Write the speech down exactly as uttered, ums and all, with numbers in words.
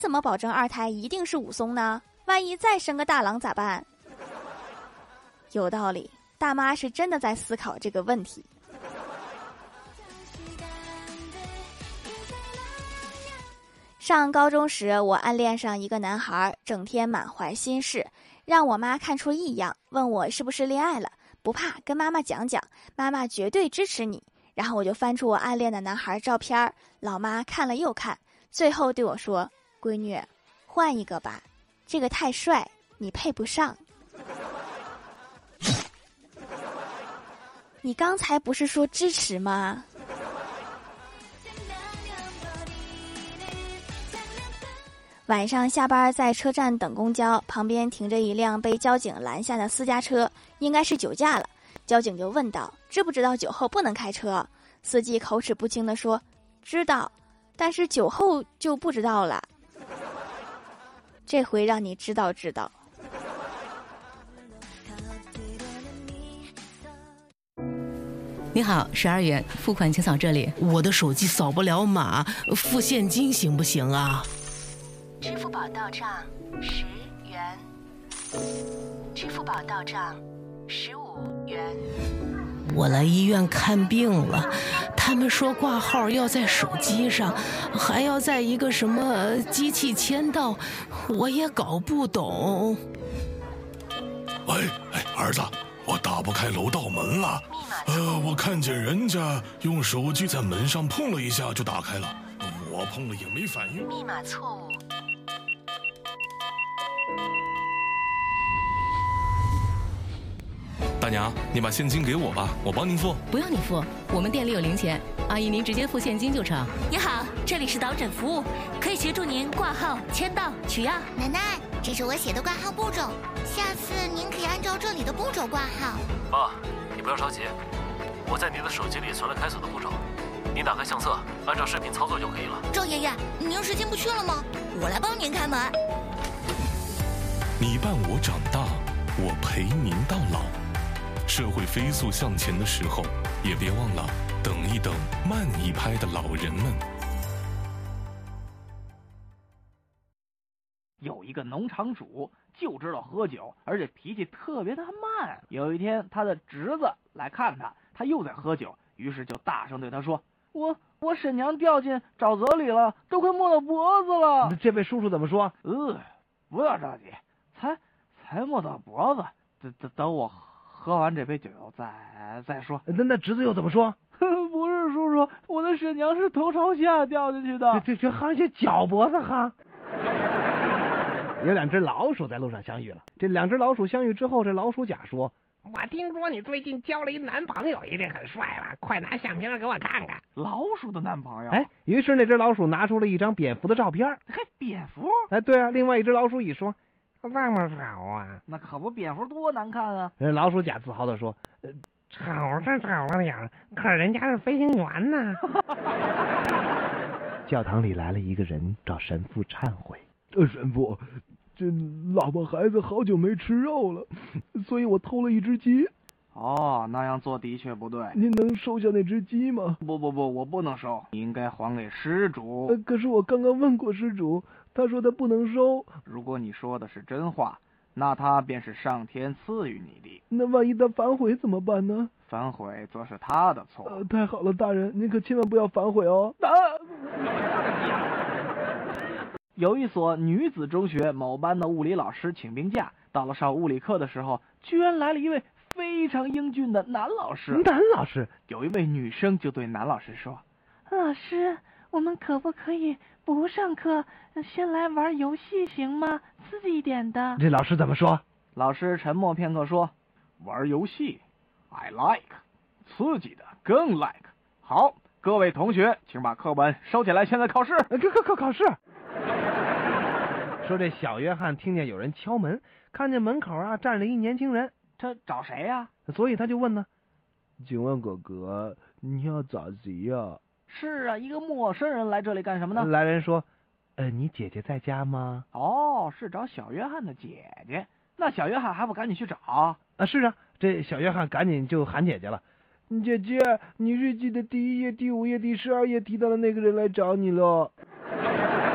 怎么保证二胎一定是武松呢？万一再生个大郎咋办？有道理，大妈是真的在思考这个问题。上高中时，我暗恋上一个男孩，整天满怀心事，让我妈看出异样，问我是不是恋爱了。不怕，跟妈妈讲讲，妈妈绝对支持你。然后我就翻出我暗恋的男孩照片，老妈看了又看，最后对我说：“闺女，换一个吧，这个太帅，你配不上。”你刚才不是说支持吗？晚上下班在车站等公交，旁边停着一辆被交警拦下的私家车，应该是酒驾了。交警就问道：“知不知道酒后不能开车？”司机口齿不清地说：“知道，但是酒后就不知道了。”这回让你知道知道。 你好，十二元付款请扫这里。 我的手机扫不了码，付现金行不行啊？ 支付宝到账十元，支付宝到账十五元。 我来医院看病了，他们说挂号要在手机上，还要在一个什么机器签到，我也搞不懂。 喂，哎，儿子，我打不开楼道门了。呃，我看见人家用手机在门上碰了一下就打开了，我碰了也没反应。 密码错误。 大娘，你把现金给我吧，我帮您付。 不用你付，我们店里有零钱，阿姨您直接付现金就成。 你好，这里是导诊服务，可以协助您挂号、签到、取药。 奶奶，这是我写的挂号步骤，下次您可以按照这里的步骤挂号。 妈，你不要着急，我在您的手机里存了开锁的步骤，您打开相册，按照视频操作就可以了。 赵爷爷，您是进不去了吗？我来帮您开门。 你伴我长大，我陪您到老。社会飞速向前的时候，也别忘了等一等慢一拍的老人们。 有一个农场主就知道喝酒，而且脾气特别的慢。有一天他的侄子来看他，他又在喝酒，于是就大声对他说：我我婶娘掉进沼泽里了，都快没到脖子了。 这位叔叔怎么说？ 呃，不要着急，才才没到脖子，等等等我喝完这杯酒再再说。 那那侄子又怎么说？ 不是叔叔，我的婶娘是头朝下掉进去的。 这这这好像脚脖子哈。有两只老鼠在路上相遇了，这两只老鼠相遇之后，这老鼠甲说： 我听说你最近交了一男朋友，一定很帅吧？快拿相片给我看看。 老鼠的男朋友？ 哎，于是那只老鼠拿出了一张蝙蝠的照片。 嘿，蝙蝠？ 哎，对啊。另外一只老鼠乙说： 这么丑啊？ 那可不，蝙蝠多难看啊！ 人老鼠甲自豪地说：呃， 丑是丑了点，可是人家是飞行员呢。 教堂里来了一个人找神父忏悔。呃，神父，这老婆孩子好久没吃肉了，所以我偷了一只鸡。 哦，那样做的确不对。 您能收下那只鸡吗？ 不不不，我不能收，你应该还给施主。 呃，可是我刚刚问过施主，他说他不能收。 如果你说的是真话，那他便是上天赐予你的。 那万一他反悔怎么办呢？ 反悔则是他的错。 呃，太好了，大人，您可千万不要反悔哦。啊！ 有一所女子中学某班的物理老师请病假，到了上物理课的时候，居然来了一位非常英俊的男老师。 男老师？ 有一位女生就对男老师说： 老师，我们可不可以不上课，先来玩游戏行吗？刺激一点的。 这老师怎么说？ 老师沉默片刻说：玩游戏 I like， 刺激的更 like。 好，各位同学请把课本收起来，现在考试。 这考考考试。说这小约翰听见有人敲门，看见门口啊站着一年轻人， 他找谁呀、 啊？所以他就问呢：请问哥哥，你要找谁呀？ 是啊，一个陌生人来这里干什么呢？ 来人说：呃，你姐姐在家吗？ 哦，是找小约翰的姐姐。那小约翰还不赶紧去找啊？ 是啊，这小约翰赶紧就喊姐姐了。姐姐，你日记的第一页、第五页、第十二页提到的那个人来找你了。